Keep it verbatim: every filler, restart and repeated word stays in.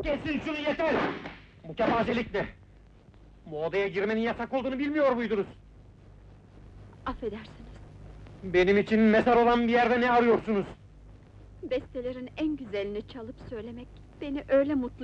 Kesin şunu, yeter! Bu kepazelik ne? Bu odaya girmenin yasak olduğunu bilmiyor muydunuz? Affedersiniz. Benim için mezar olan bir yerde ne arıyorsunuz? Bestelerin en güzelini çalıp söylemek beni öyle mutlu